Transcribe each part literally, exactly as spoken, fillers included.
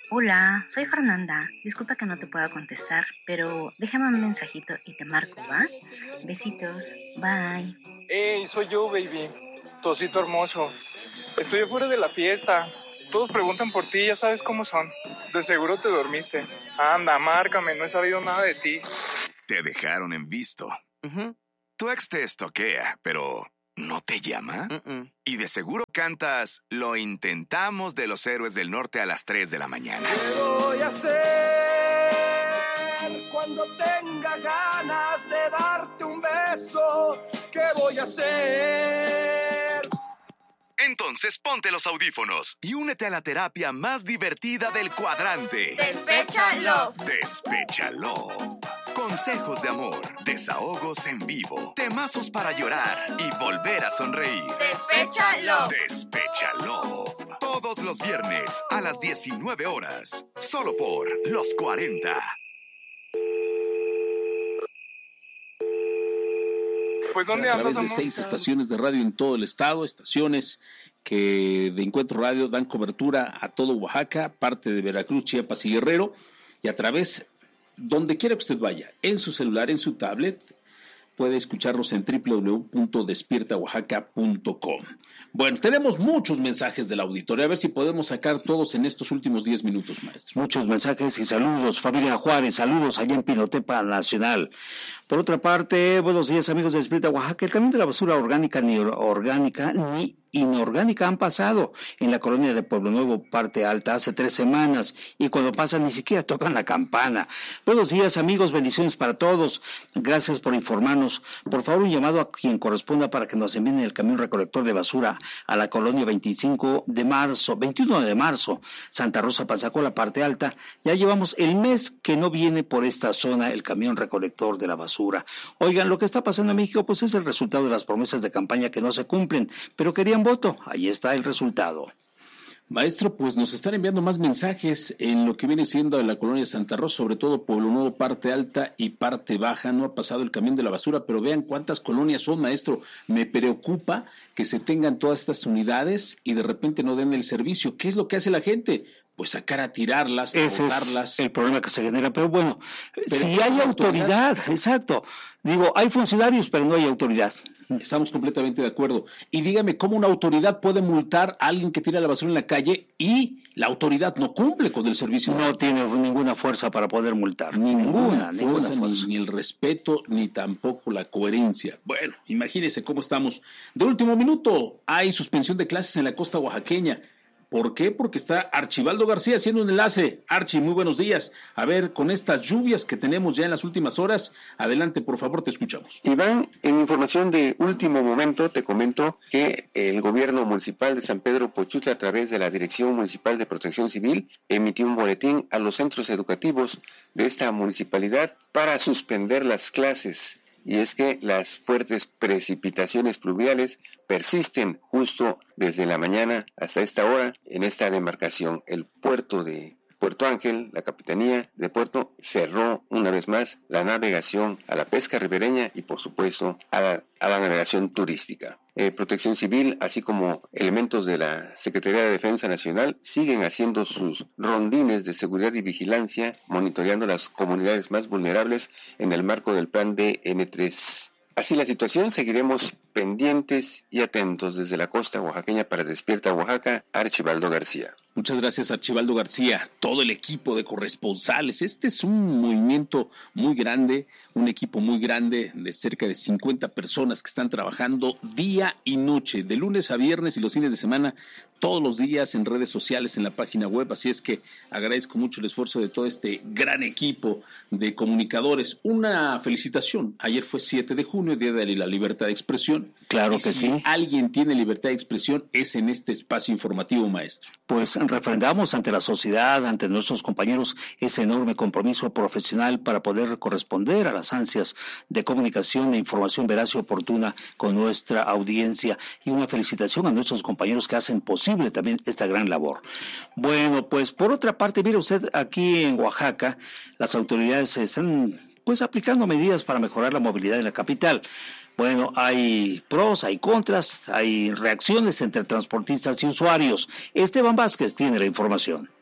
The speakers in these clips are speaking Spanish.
Hola, soy Fernanda. Disculpa que no te pueda contestar, pero déjame un mensajito y te marco, ¿va? Besitos, bye. Hey, soy yo, baby. Tu osito hermoso. Estoy afuera de la fiesta. Todos preguntan por ti, ya sabes cómo son. De seguro te dormiste. Anda, márcame, no he sabido nada de ti. Te dejaron en visto. Uh-huh. Tu ex te estoquea, pero ¿no te llama? Uh-uh. Y de seguro cantas Lo intentamos de los Héroes del Norte a las tres de la mañana. ¿Qué voy a hacer cuando tenga ganas de darte un beso? ¿Qué voy a hacer? Entonces ponte los audífonos y únete a la terapia más divertida del cuadrante. ¡Despéchalo! ¡Despéchalo! Consejos de amor, desahogos en vivo, temazos para llorar y volver a sonreír. ¡Despéchalo! ¡Despéchalo! Todos los viernes a las diecinueve horas, solo por Los cuarenta. Pues ¿dónde A andas, través de amor? seis estaciones de radio en todo el estado, estaciones que de Encuentro Radio dan cobertura a todo Oaxaca, parte de Veracruz, Chiapas y Guerrero, y a través, donde quiera que usted vaya, en su celular, en su tablet, puede escucharnos en doble u doble u doble u punto despierta oaxaca punto com. Bueno, tenemos muchos mensajes del auditorio, a ver si podemos sacar todos en estos últimos diez minutos, maestro. Muchos mensajes y saludos, familia Juárez, saludos allá en Pinotepa Nacional. Por otra parte, buenos días amigos de Despierta Oaxaca. El camión de la basura orgánica ni orgánica ni inorgánica han pasado en la colonia de Pueblo Nuevo, parte alta, hace tres semanas, y cuando pasan ni siquiera tocan la campana. Buenos días amigos, bendiciones para todos. Gracias por informarnos. Por favor, un llamado a quien corresponda para que nos envíen el camión recolector de basura a la colonia veinticinco de marzo, veintiuno de marzo, Santa Rosa Panzacola, parte alta. Ya llevamos el mes que no viene por esta zona el camión recolector de la basura. Oigan, lo que está pasando en México pues es el resultado de las promesas de campaña que no se cumplen, pero querían voto. Ahí está el resultado. Maestro, pues nos están enviando más mensajes en lo que viene siendo en la colonia de Santa Rosa, sobre todo Pueblo Nuevo, parte alta y parte baja. No ha pasado el camión de la basura, pero vean cuántas colonias son, maestro. Me preocupa que se tengan todas estas unidades y de repente no den el servicio. ¿Qué es lo que hace la gente? Pues sacar a tirarlas, a Ese botarlas. es el problema que se genera, pero bueno, Pero si ¿hay hay autoridad? autoridad, exacto. Digo, hay funcionarios, pero no hay autoridad. Estamos completamente de acuerdo. Y dígame, ¿cómo una autoridad puede multar a alguien que tira la basura en la calle y la autoridad no cumple con el servicio? No tiene ninguna fuerza para poder multar. Ni Ninguna, ninguna, ninguna fuerza, fuerza. Ni, ni el respeto, ni tampoco la coherencia. Bueno, imagínense cómo estamos. De último minuto, hay suspensión de clases en la costa oaxaqueña. ¿Por qué? Porque está Archibaldo García haciendo un enlace. Archi, muy buenos días. A ver, con estas lluvias que tenemos ya en las últimas horas, adelante, por favor, te escuchamos. Iván, en información de último momento, te comento que el gobierno municipal de San Pedro Pochutla, a través de la Dirección Municipal de Protección Civil, emitió un boletín a los centros educativos de esta municipalidad para suspender las clases. Y es que las fuertes precipitaciones pluviales persisten justo desde la mañana hasta esta hora en esta demarcación. El puerto de Puerto Ángel, la Capitanía de Puerto, cerró una vez más la navegación a la pesca ribereña y por supuesto a la, a la navegación turística. Eh, Protección Civil, así como elementos de la Secretaría de Defensa Nacional, siguen haciendo sus rondines de seguridad y vigilancia, monitoreando las comunidades más vulnerables en el marco del plan D N tres. Así la situación, seguiremos pendientes y atentos desde la costa oaxaqueña para Despierta Oaxaca, Archibaldo García. Muchas gracias, Archibaldo García, todo el equipo de corresponsales. Este es un movimiento muy grande, un equipo muy grande de cerca de cincuenta personas que están trabajando día y noche, de lunes a viernes y los fines de semana, todos los días en redes sociales, en la página web. Así es que agradezco mucho el esfuerzo de todo este gran equipo de comunicadores. Una felicitación. Ayer fue siete de junio, Día de la Libertad de Expresión. Claro y que si sí. alguien tiene libertad de expresión, es en este espacio informativo, maestro. Pues refrendamos ante la sociedad, ante nuestros compañeros, ese enorme compromiso profesional para poder corresponder a las ansias de comunicación e información veraz y oportuna con nuestra audiencia. Y una felicitación a nuestros compañeros que hacen posible también esta gran labor. Bueno, pues por otra parte, mire usted, aquí en Oaxaca, las autoridades están pues aplicando medidas para mejorar la movilidad en la capital. Bueno, hay pros, hay contras, hay reacciones entre transportistas y usuarios. Esteban Vázquez tiene la información.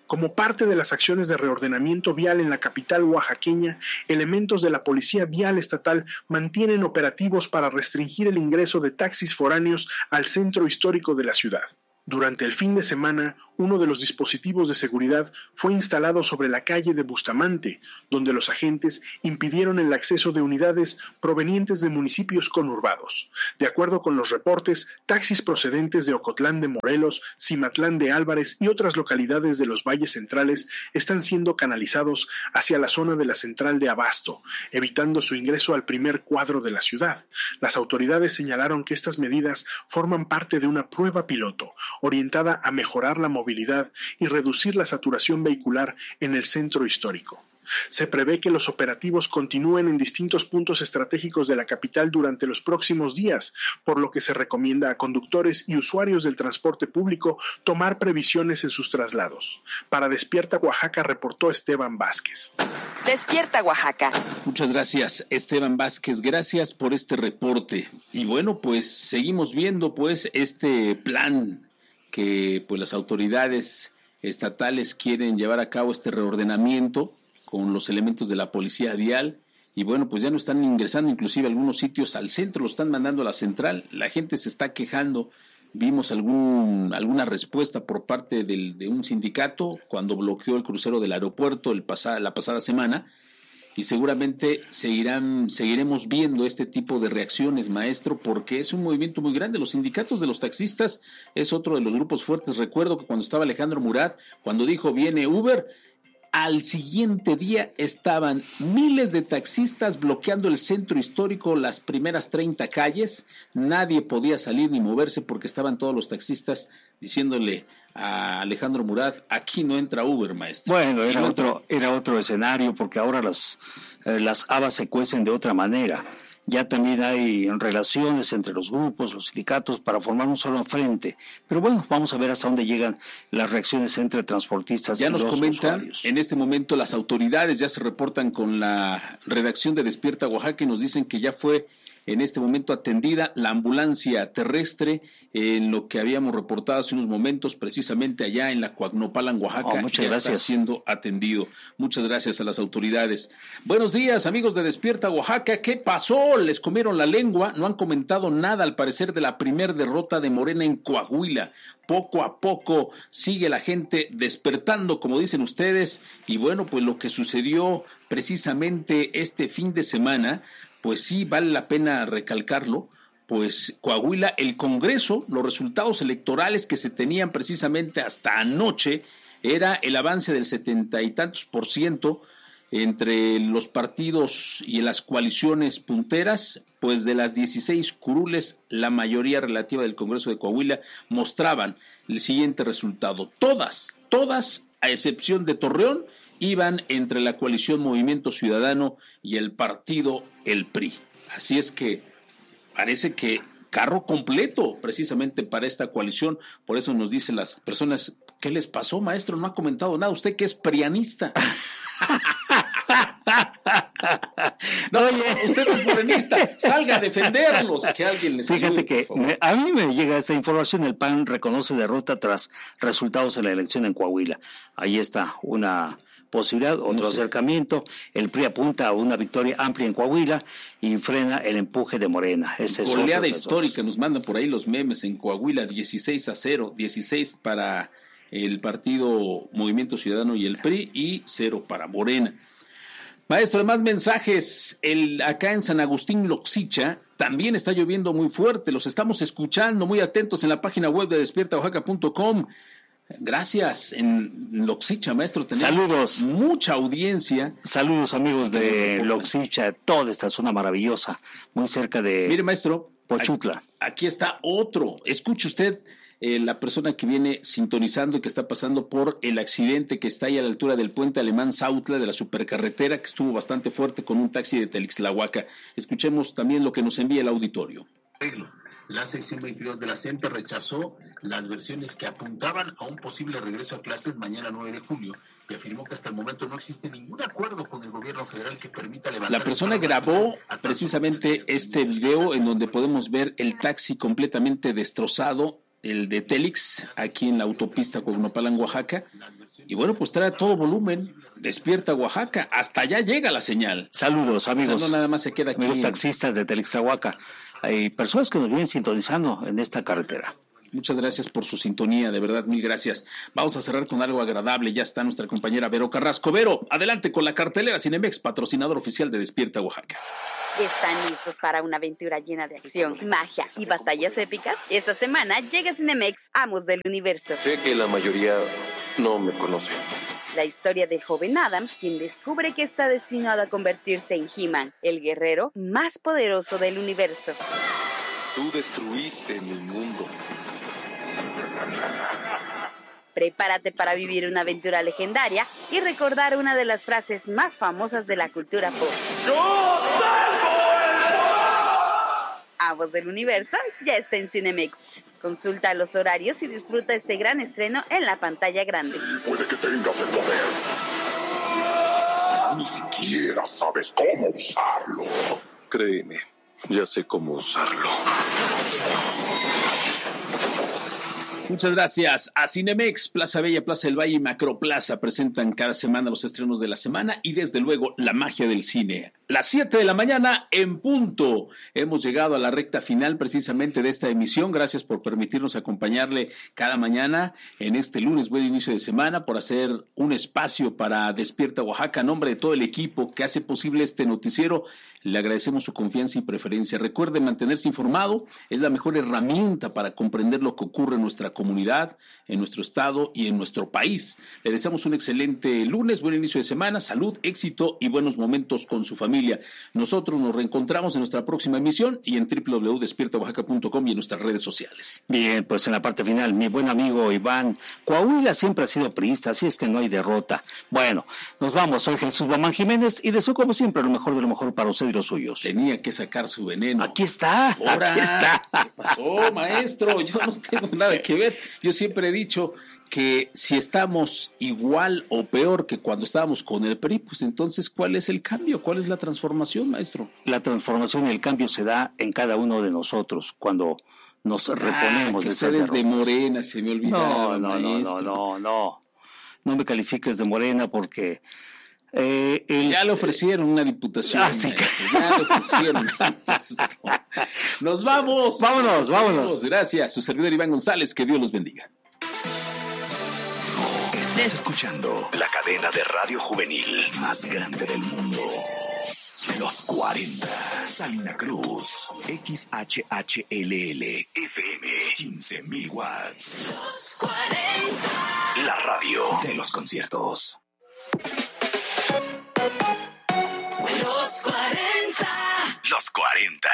Como parte de las acciones de reordenamiento vial en la capital oaxaqueña, elementos de la Policía Vial Estatal mantienen operativos para restringir el ingreso de taxis foráneos al centro histórico de la ciudad. Durante el fin de semana, uno de los dispositivos de seguridad fue instalado sobre la calle de Bustamante, donde los agentes impidieron el acceso de unidades provenientes de municipios conurbados. De acuerdo con los reportes, taxis procedentes de Ocotlán de Morelos, Cimatlán de Álvarez y otras localidades de los valles centrales están siendo canalizados hacia la zona de la central de Abasto, evitando su ingreso al primer cuadro de la ciudad. Las autoridades señalaron que estas medidas forman parte de una prueba piloto, orientada a mejorar la movilidad y reducir la saturación vehicular en el centro histórico. Se prevé que los operativos continúen en distintos puntos estratégicos de la capital durante los próximos días, por lo que se recomienda a conductores y usuarios del transporte público tomar previsiones en sus traslados. Para Despierta Oaxaca reportó Esteban Vázquez. Despierta Oaxaca. Muchas gracias, Esteban Vázquez, gracias por este reporte. Y bueno, pues seguimos viendo pues este plan que pues las autoridades estatales quieren llevar a cabo, este reordenamiento con los elementos de la policía vial, y bueno, pues ya no están ingresando inclusive algunos sitios al centro, lo están mandando a la central, la gente se está quejando. Vimos algún alguna respuesta por parte del, de un sindicato cuando bloqueó el crucero del aeropuerto el pasada, la pasada semana, y seguramente seguirán, seguiremos viendo este tipo de reacciones, maestro, porque es un movimiento muy grande. Los sindicatos de los taxistas es otro de los grupos fuertes. Recuerdo que cuando estaba Alejandro Murat, cuando dijo viene Uber, al siguiente día estaban miles de taxistas bloqueando el centro histórico, las primeras treinta calles. Nadie podía salir ni moverse porque estaban todos los taxistas diciéndole a Alejandro Murat, aquí no entra Uber, maestro. Bueno, era otro, era otro escenario, porque ahora las, eh, las habas se cuecen de otra manera. Ya también hay relaciones entre los grupos, los sindicatos, para formar un solo frente. Pero bueno, vamos a ver hasta dónde llegan las reacciones entre transportistas ya y los nos comentan, usuarios. En este momento las autoridades ya se reportan con la redacción de Despierta Oaxaca y nos dicen que ya fue en este momento atendida la ambulancia terrestre, en lo que habíamos reportado hace unos momentos, precisamente allá en la Coagnopalan, Oaxaca. Oh, muchas ya gracias. Está siendo atendido. Muchas gracias a las autoridades. Buenos días, amigos de Despierta Oaxaca. ¿Qué pasó? ¿Les comieron la lengua? No han comentado nada, al parecer, de la primer derrota de Morena en Coahuila. Poco a poco sigue la gente despertando, como dicen ustedes, y bueno, pues lo que sucedió precisamente este fin de semana, pues sí vale la pena recalcarlo. Pues Coahuila, el Congreso, los resultados electorales que se tenían precisamente hasta anoche, era el avance del setenta y tantos por ciento entre los partidos y las coaliciones punteras. Pues de las dieciséis curules, la mayoría relativa del Congreso de Coahuila mostraban el siguiente resultado. Todas, todas, a excepción de Torreón, iban entre la coalición Movimiento Ciudadano y el partido El P R I. Así es que parece que carro completo precisamente para esta coalición. Por eso nos dicen las personas, ¿qué les pasó, maestro? No ha comentado nada, usted que es prianista. No, oye, usted es morenista, salga a defenderlos, que alguien les ayude. Fíjate que me, a mí me llega esta información, el P A N reconoce derrota tras resultados en la elección en Coahuila. Ahí está una posibilidad, otro no sé. acercamiento. El P R I apunta a una victoria amplia en Coahuila y frena el empuje de Morena. Ese es goleada histórica, nos mandan por ahí los memes en Coahuila, dieciséis a cero, dieciséis para el partido Movimiento Ciudadano y el P R I y cero para Morena. Maestro, más mensajes. El, acá en San Agustín Loxicha también está lloviendo muy fuerte, los estamos escuchando, muy atentos en la página web de despierta oaxaca punto com. Gracias, en Loxicha, maestro. Saludos. Mucha audiencia. Saludos, amigos de Loxicha, toda esta zona maravillosa, muy cerca de Mire, maestro, Pochutla. Aquí, aquí está otro. Escuche usted, eh, la persona que viene sintonizando y que está pasando por el accidente que está ahí a la altura del puente Alemán Sautla de la supercarretera, que estuvo bastante fuerte con un taxi de Telixtlahuaca. Escuchemos también lo que nos envía el auditorio. La sección veintidós de la C E N T E rechazó las versiones que apuntaban a un posible regreso a clases mañana nueve de julio y afirmó que hasta el momento no existe ningún acuerdo con el gobierno federal que permita levantar... La persona grabó precisamente este video en donde podemos ver el taxi completamente destrozado el de Telix, aquí en la autopista Cuauhnapan, Oaxaca. Y bueno, pues trae todo volumen. Despierta Oaxaca, hasta allá llega la señal. Saludos, amigos. O sea, no nada más se queda aquí. Amigos taxistas de Telix-Tlahuaca. Hay personas que nos vienen sintonizando en esta carretera. Muchas gracias por su sintonía, de verdad, mil gracias. Vamos a cerrar con algo agradable. Ya está nuestra compañera Vero Carrasco. Vero, adelante con la cartelera Cinemex, patrocinador oficial de Despierta Oaxaca. ¿Están listos para una aventura llena de acción, magia y batallas épicas? Esta semana llega Cinemex, Amos del Universo. Sé que la mayoría no me conoce. La historia del joven Adam, quien descubre que está destinado a convertirse en He-Man, el guerrero más poderoso del universo. Tú destruiste mi mundo. Prepárate para vivir una aventura legendaria y recordar una de las frases más famosas de la cultura pop. ¡Yo tengo el poder! Amos del Universo ya está en Cinemex. Consulta los horarios y disfruta este gran estreno en la pantalla grande. Sí, puede que tengas el poder. Ni siquiera sabes cómo usarlo. Créeme, ya sé cómo usarlo. Muchas gracias a Cinemex, Plaza Bella, Plaza del Valle y Macroplaza presentan cada semana los estrenos de la semana y desde luego la magia del cine. Las siete de la mañana en punto. Hemos llegado a la recta final precisamente de esta emisión. Gracias por permitirnos acompañarle cada mañana en este lunes, buen inicio de semana, por hacer un espacio para Despierta Oaxaca. A nombre de todo el equipo que hace posible este noticiero, le agradecemos su confianza y preferencia. Recuerde mantenerse informado, es la mejor herramienta para comprender lo que ocurre en nuestra comunidad, en nuestro estado y en nuestro país. Le deseamos un excelente lunes, buen inicio de semana, salud, éxito y buenos momentos con su familia. Nosotros nos reencontramos en nuestra próxima emisión y en doble u doble u doble u punto despierta oaxaca punto com y en nuestras redes sociales. Bien, pues en la parte final, mi buen amigo Iván, Coahuila siempre ha sido priista, así es que no hay derrota. Bueno, nos vamos, soy Jesús Bamán Jiménez y deseo como siempre lo mejor de lo mejor para usted y los suyos. Tenía que sacar su veneno. Aquí está, Ahora, aquí está. ¿Qué pasó, maestro? Yo no tengo nada que ver. Yo siempre he dicho que si estamos igual o peor que cuando estábamos con el P R I, pues entonces, ¿cuál es el cambio? ¿Cuál es la transformación, maestro? La transformación y el cambio se da en cada uno de nosotros cuando nos reponemos ah, de esas derrotas. De Morena, se me olvidaba. No, no, no, no, no, no. No me califiques de Morena porque... Eh, el... Ya le ofrecieron una diputación. Ah, sí. Ya le ofrecieron. Nos vamos. Vámonos, vámonos. Gracias. Su servidor Iván González. Que Dios los bendiga. Estás escuchando la cadena de radio juvenil más grande del mundo. Los cuarenta. Salina Cruz. X H H L L. F M. quince mil watts. Los cuarenta. La radio de los conciertos. Los cuarenta. Los cuarenta.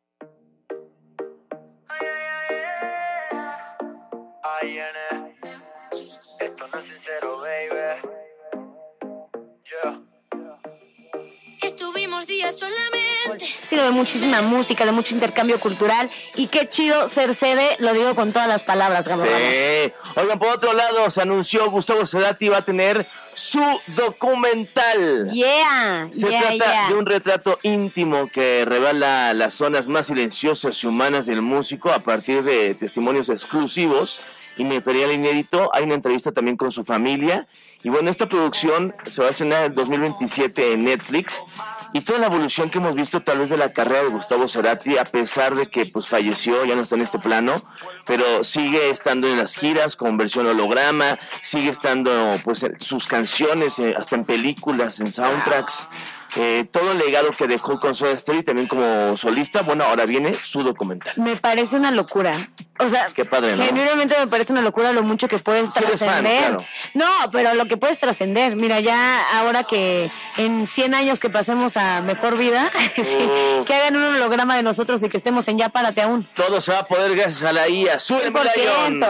Esto no es sincero, baby. Yeah. Estuvimos días solamente, sino de muchísima música, de mucho intercambio cultural. Y qué chido ser sede, lo digo con todas las palabras, Gabo. Sí. Oigan, por otro lado, se anunció Gustavo Cerati va a tener su documental. Yeah, Se yeah, trata yeah. de un retrato íntimo que revela las zonas más silenciosas y humanas del músico a partir de testimonios exclusivos y material inédito. Hay una entrevista también con su familia. Y bueno, esta producción se va a estrenar en dos mil veintisiete en Netflix. Y toda la evolución que hemos visto tal vez de la carrera de Gustavo Cerati, a pesar de que pues falleció, ya no está en este plano, pero sigue estando en las giras con versión holograma, sigue estando pues en sus canciones, eh, hasta en películas, en soundtracks. Eh, todo el legado que dejó con Soda Stereo también como solista, bueno, ahora viene su documental. Me parece una locura. O sea, qué padre, ¿no? Genuinamente me parece una locura lo mucho que puedes Sí eres trascender. fan, claro. No, pero lo que puedes trascender. Mira, ya ahora que en cien años que pasemos a mejor vida, sí, Oh. que hagan un holograma de nosotros y que estemos en Ya Párate Aún. Todo se va a poder gracias a la I A. ¡Súbeme, cien por ciento. Lion!